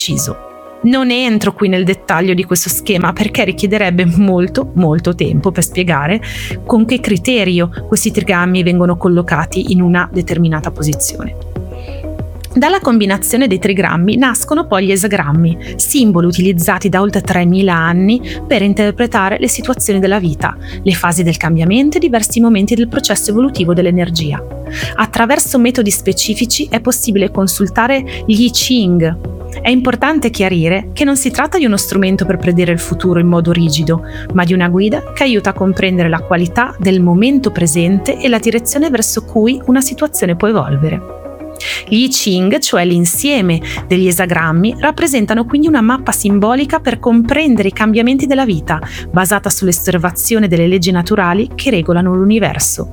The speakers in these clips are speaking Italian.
preciso. Non entro qui nel dettaglio di questo schema perché richiederebbe molto tempo per spiegare con che criterio questi trigrammi vengono collocati in una determinata posizione. Dalla combinazione dei trigrammi nascono poi gli esagrammi, simboli utilizzati da oltre 3000 anni per interpretare le situazioni della vita, le fasi del cambiamento e diversi momenti del processo evolutivo dell'energia. Attraverso metodi specifici è possibile consultare gli I Ching. È importante chiarire che non si tratta di uno strumento per predire il futuro in modo rigido, ma di una guida che aiuta a comprendere la qualità del momento presente e la direzione verso cui una situazione può evolvere. Gli I Ching, cioè l'insieme degli esagrammi, rappresentano quindi una mappa simbolica per comprendere i cambiamenti della vita, basata sull'osservazione delle leggi naturali che regolano l'universo.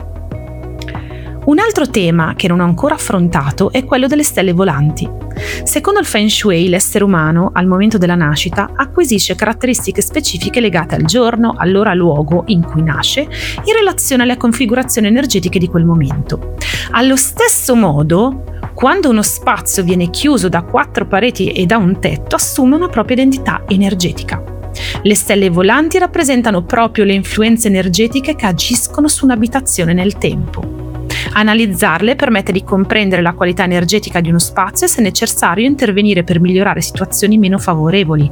Un altro tema che non ho ancora affrontato è quello delle stelle volanti. Secondo il Feng Shui, l'essere umano, al momento della nascita, acquisisce caratteristiche specifiche legate al giorno, all'ora, luogo in cui nasce, in relazione alle configurazioni energetiche di quel momento. Allo stesso modo, quando uno spazio viene chiuso da 4 pareti e da un tetto, assume una propria identità energetica. Le stelle volanti rappresentano proprio le influenze energetiche che agiscono su un'abitazione nel tempo. Analizzarle permette di comprendere la qualità energetica di uno spazio e, se necessario, intervenire per migliorare situazioni meno favorevoli,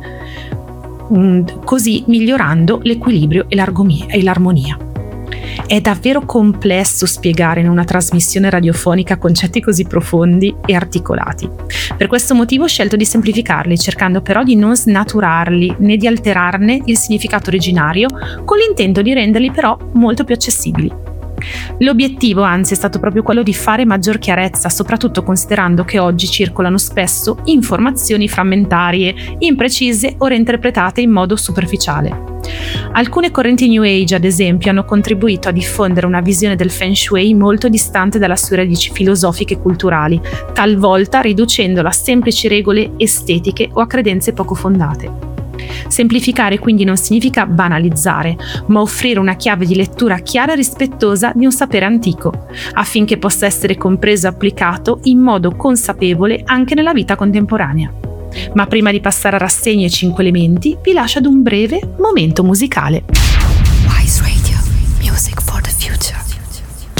così migliorando l'equilibrio e l'armonia. È davvero complesso spiegare in una trasmissione radiofonica concetti così profondi e articolati. Per questo motivo ho scelto di semplificarli, cercando però di non snaturarli né di alterarne il significato originario, con l'intento di renderli però molto più accessibili. L'obiettivo, anzi, è stato proprio quello di fare maggior chiarezza, soprattutto considerando che oggi circolano spesso informazioni frammentarie, imprecise o reinterpretate in modo superficiale. Alcune correnti New Age, ad esempio, hanno contribuito a diffondere una visione del Feng Shui molto distante dalle sue radici filosofiche e culturali, talvolta riducendola a semplici regole estetiche o a credenze poco fondate. Semplificare quindi non significa banalizzare, ma offrire una chiave di lettura chiara e rispettosa di un sapere antico, affinché possa essere compreso e applicato in modo consapevole anche nella vita contemporanea. Ma prima di passare a rassegna i 5 elementi, vi lascio ad un breve momento musicale.